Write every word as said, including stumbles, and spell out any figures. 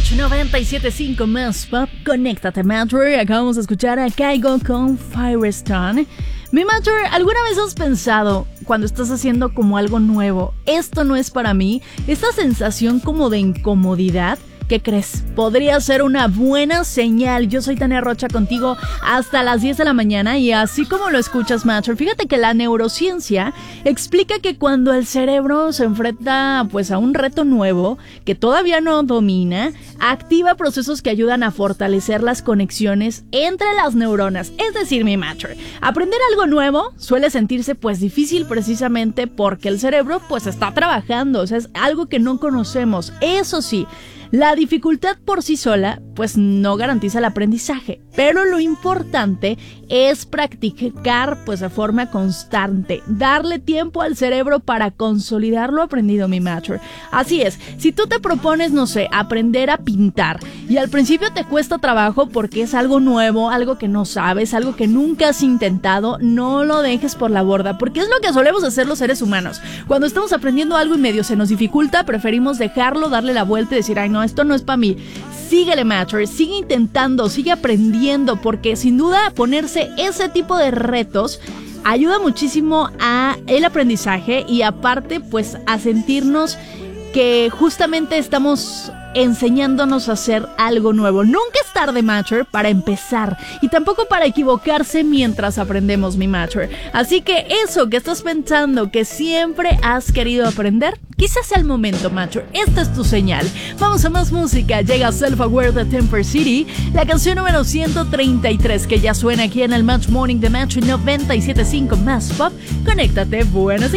Match noventa y siete punto cinco más pop. Conéctate, Matcher. Acabamos de escuchar a Kygo con Firestone. Mi Matcher, ¿alguna vez has pensado cuando estás haciendo como algo nuevo, esto no es para mí? Esta sensación como de incomodidad. ¿Qué crees? Podría ser una buena señal. Yo soy Tania Rocha contigo hasta las diez de la mañana y así como lo escuchas, Matcher, fíjate que la neurociencia explica que cuando el cerebro se enfrenta pues a un reto nuevo que todavía no domina, activa procesos que ayudan a fortalecer las conexiones entre las neuronas. Es decir, mi Matcher, aprender algo nuevo suele sentirse pues difícil precisamente porque el cerebro pues está trabajando, o sea, es algo que no conocemos. Eso sí, la dificultad por sí sola, pues no garantiza el aprendizaje, pero lo importante es practicar pues de forma constante, darle tiempo al cerebro para consolidar lo aprendido, mi Matcher. Así es, si tú te propones, no sé, aprender a pintar y al principio te cuesta trabajo porque es algo nuevo, algo que no sabes, algo que nunca has intentado, no lo dejes por la borda, porque es lo que solemos hacer los seres humanos. Cuando estamos aprendiendo algo y medio se nos dificulta, preferimos dejarlo, darle la vuelta y decir, ay no, esto no es para mí. Síguele, Matcher, sigue intentando, sigue aprendiendo, porque sin duda ponerse ese tipo de retos ayuda muchísimo a el aprendizaje y aparte pues a sentirnos que justamente estamos enseñándonos a hacer algo nuevo. Nunca es tarde, Matcher, para empezar y tampoco para equivocarse mientras aprendemos, mi Matcher. Así que eso que estás pensando que siempre has querido aprender, quizás sea el momento, Matcher. Esta es tu señal. Vamos a más música. Llega Self Aware de Temper City, la canción número ciento treinta y tres que ya suena aquí en el Match Morning de Match noventa y siete punto cinco más pop. Conéctate, buenos días.